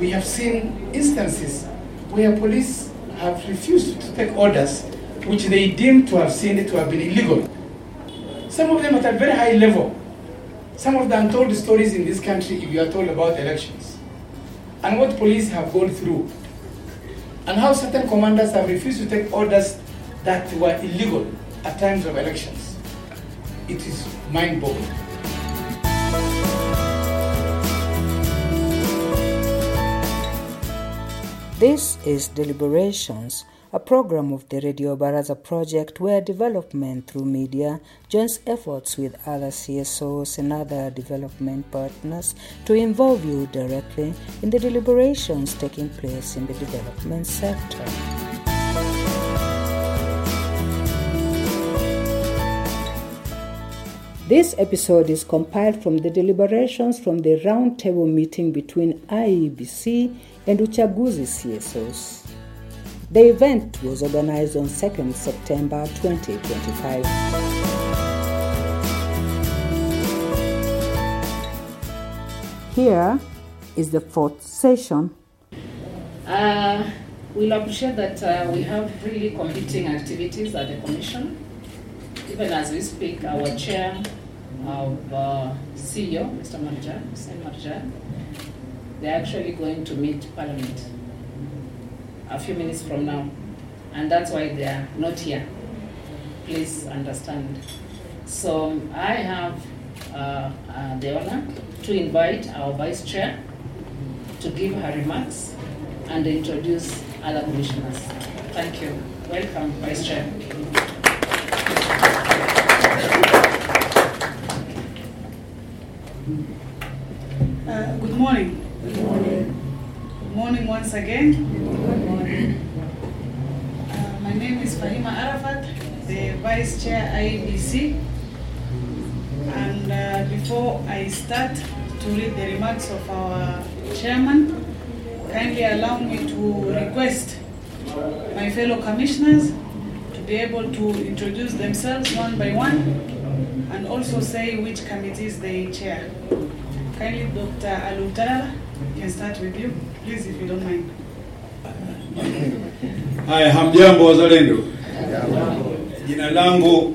we have seen instances where police have refused to take orders which they deem to have seen to have been illegal. Some of them at a very high level. Some of the untold stories in this country, if you are told about elections, and what police have gone through, and how certain commanders have refused to take orders that were illegal at times of elections. It is mind-boggling. This is Deliberations, a program of the Radio Baraza project where development through media joins efforts with other CSOs and other development partners to involve you directly in the deliberations taking place in the development sector. This episode is compiled from the deliberations from the roundtable meeting between IEBC and Uchaguzi CSOs. The event was organized on 2nd September 2025. Here is the fourth session. We'll appreciate that we have really competing activities at the Commission. Even as we speak, our chair, our CEO, Mr. Marjan, they're actually going to meet Parliament a few minutes from now, and that's why they are not here. Please understand. So I have the honor to invite our Vice Chair to give her remarks and introduce other commissioners. Thank you. Welcome, Vice Chair. Good morning. Good morning. Good morning once again. Good morning. My name is Fahima Arafat, the Vice Chair IEBC. And before I start to read the remarks of our Chairman, kindly allow me to request my fellow commissioners to be able to introduce themselves one by one and also say which committees they chair. Kindly, Dr. Alutala, we can start with you, please, if you don't mind. Hi, hamjambo wazalendo. Jina langu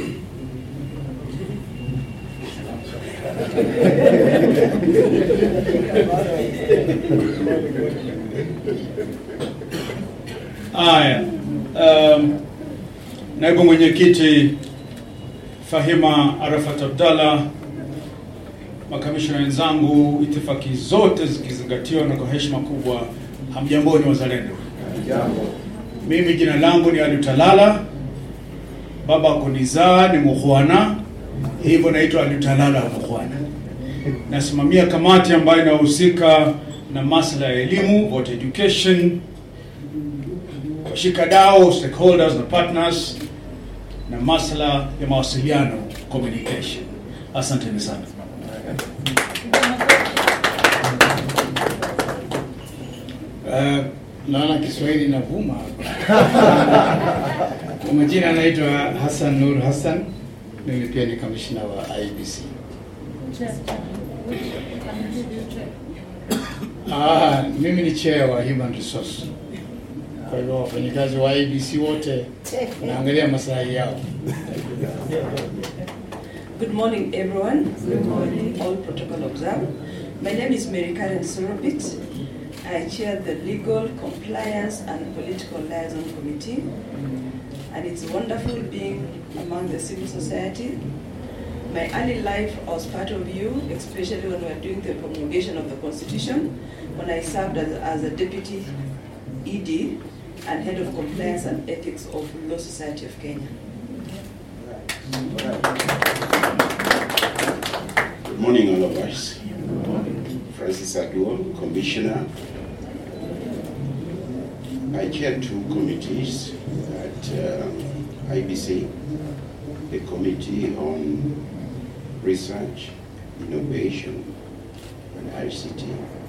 naibu mwenyekiti Fahima Arafat Abdalla, makamishna wenzangu, itifaki zote zikizingatiwa na kwa heshima kubwa, hamjamboni wazalendo. Mimi jina langu ni Alutalala, baba kunizaa ni Mukhwana, hivyo naitwa Alutalala Mukhwana. Nasimamia kamati ambayo inahusika na masuala ya elimu, voter education, washikadau, stakeholders na partners, na masuala ya mawasiliano, communication. Asanteni sana. Naona Kiswahili inavuma. Kwa majina anaitwa Hassan Nur Hassan. Mimi pia ni kamishna wa IEBC. Mimi ni chair wa Human Resource. Kwa hivyo wafanyikazi wa IEBC wote naangalia maslahi yao. Good morning, everyone. Good morning. All protocol observed. My name is Mary Karen Sorobit. I chair the Legal, Compliance and Political Liaison Committee. And it's wonderful being among the civil society. My early life, I was part of you, especially when we were doing the promulgation of the Constitution, when I served as a Deputy ED and Head of Compliance and Ethics of Law Society of Kenya. Good morning, all of us. Francis Aduol, Commissioner. I chair two committees at IEBC, the Committee on Research, Innovation, and ICT,